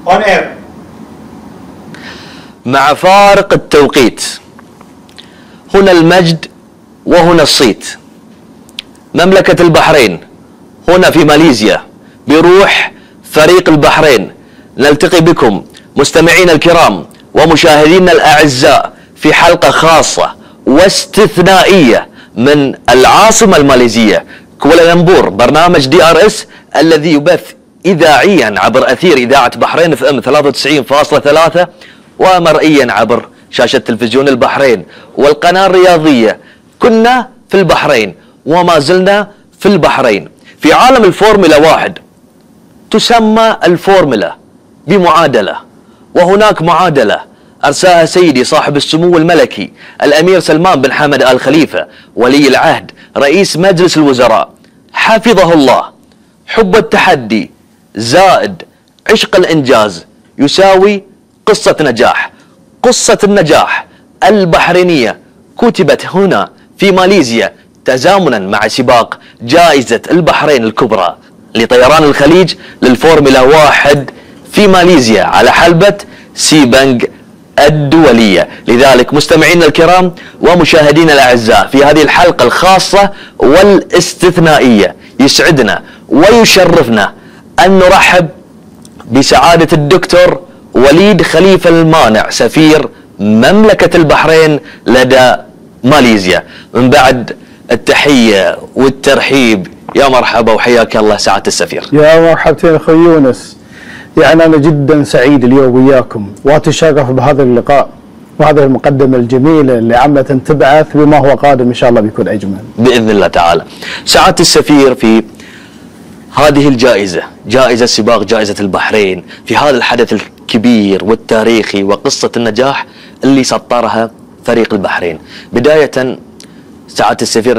On air. مع فارق التوقيت، هنا المجد وهنا الصيت. مملكة البحرين هنا في ماليزيا بروح فريق البحرين. نلتقي بكم مستمعين الكرام ومشاهدينا الأعزاء في حلقة خاصة واستثنائية من العاصمة الماليزية كوالالمبور، برنامج DRS الذي يبث إذاعيا عبر أثير إذاعة بحرين FM 93.3 ومرئيا عبر شاشة تلفزيون البحرين والقناة الرياضية. كنا في البحرين وما زلنا في البحرين في عالم الفورمولا 1. تسمى الفورمولا بمعادلة، وهناك معادلة أرساها سيدي صاحب السمو الملكي الأمير سلمان بن حمد آل خليفة ولي العهد رئيس مجلس الوزراء حفظه الله. حب التحدي زائد عشق الإنجاز يساوي قصة نجاح. قصة النجاح البحرينية كتبت هنا في ماليزيا تزامنا مع سباق جائزة البحرين الكبرى لطيران الخليج للفورمولا 1 في ماليزيا على حلبة سيبنج الدولية. لذلك مستمعينا الكرام ومشاهدينا الأعزاء في هذه الحلقة الخاصة والاستثنائية يسعدنا ويشرفنا أن نرحب بسعادة الدكتور وليد خليفة المانع سفير مملكة البحرين لدى ماليزيا. من بعد التحية والترحيب يا مرحبا وحياك الله سعادة السفير. يا مرحبتين اخوي يونس، يعني انا جدا سعيد اليوم وياكم واتشرف بهذا اللقاء وهذه المقدمة الجميلة اللي عامة تبعث بما هو قادم ان شاء الله بيكون اجمل باذن الله تعالى. سعادة السفير في هذه الجائزة، جائزة سباق جائزة البحرين، في هذا الحدث الكبير والتاريخي وقصة النجاح اللي سطرها فريق البحرين، بداية سعادة السفير